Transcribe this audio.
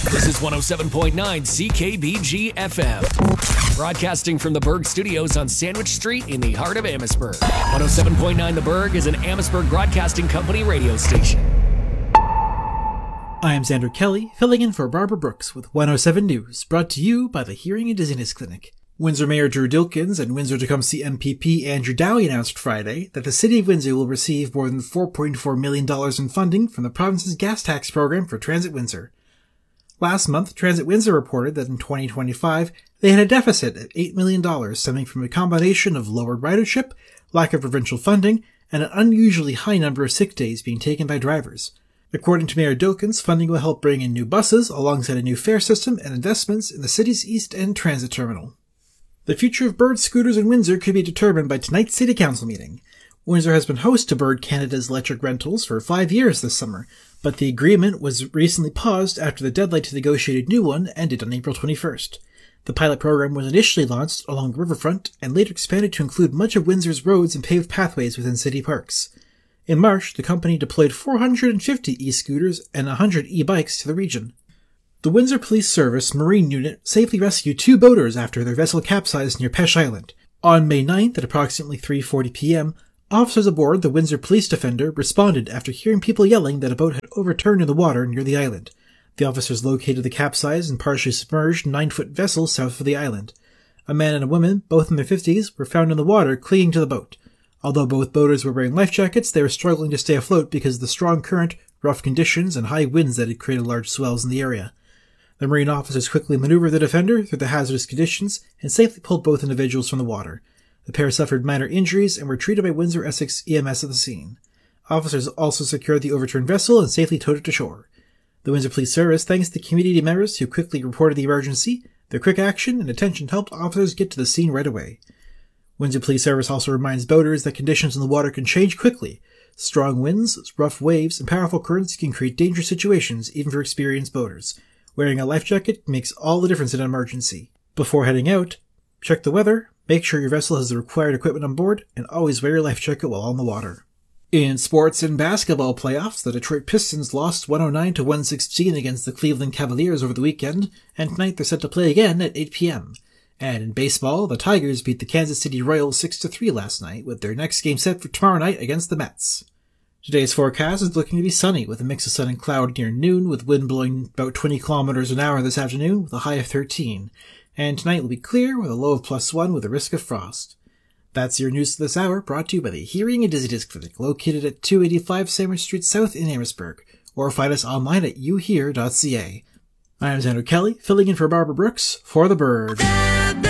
This is 107.9 CKBG FM. Broadcasting from the Berg Studios on Sandwich Street in the heart of Amherstburg. 107.9 The Berg is an Amherstburg Broadcasting Company radio station. I am Xander Kelly, filling in for Barbara Brooks with 107 News, brought to you by the Hearing and Dizziness Clinic. Windsor Mayor Drew Dilkens and Windsor-Tecumseh MPP Andrew Dowie announced Friday that the City of Windsor will receive more than $4.4 million in funding from the province's gas tax program for Transit Windsor. Last month, Transit Windsor reported that in 2025, they had a deficit of $8 million stemming from a combination of lowered ridership, lack of provincial funding, and an unusually high number of sick days being taken by drivers. According to Mayor Dilkens, funding will help bring in new buses alongside a new fare system and investments in the city's East End transit terminal. The future of Bird scooters in Windsor could be determined by tonight's City Council meeting. Windsor has been host to Bird Canada's electric rentals for 5 years this summer, but the agreement was recently paused after the deadline to negotiate a new one ended on April 21st. The pilot program was initially launched along the riverfront and later expanded to include much of Windsor's roads and paved pathways within city parks. In March, the company deployed 450 e-scooters and 100 e-bikes to the region. The Windsor Police Service Marine Unit safely rescued 2 boaters after their vessel capsized near Pesh Island. On May 9th at approximately 3:40 p.m., officers aboard the Windsor Police Defender responded after hearing people yelling that a boat had overturned in the water near the island. The officers located the capsized and partially submerged 9-foot vessel south of the island. A man and a woman, both in their 50s, were found in the water clinging to the boat. Although both boaters were wearing life jackets, they were struggling to stay afloat because of the strong current, rough conditions, and high winds that had created large swells in the area. The marine officers quickly maneuvered the Defender through the hazardous conditions and safely pulled both individuals from the water. The pair suffered minor injuries and were treated by Windsor Essex EMS at the scene. Officers also secured the overturned vessel and safely towed it to shore. The Windsor Police Service thanks the community members who quickly reported the emergency. Their quick action and attention helped officers get to the scene right away. Windsor Police Service also reminds boaters that conditions in the water can change quickly. Strong winds, rough waves, and powerful currents can create dangerous situations even for experienced boaters. Wearing a life jacket makes all the difference in an emergency. Before heading out, check the weather, make sure your vessel has the required equipment on board, and always wear your life jacket while on the water. In sports and basketball playoffs, the Detroit Pistons lost 109-116 against the Cleveland Cavaliers over the weekend, and tonight they're set to play again at 8 p.m. And in baseball, the Tigers beat the Kansas City Royals 6-3 last night, with their next game set for tomorrow night against the Mets. Today's forecast is looking to be sunny, with a mix of sun and cloud near noon, with wind blowing about 20 kilometers an hour this afternoon, with a high of 13. And tonight will be clear, with a low of +1, with a risk of frost. That's your news for this hour, brought to you by the Hearing and Dizziness Clinic, located at 285 Sandwich Street South in Amherstburg, or find us online at youhear.ca. I am Xander Kelly, filling in for Barbara Brooks, for The Berg.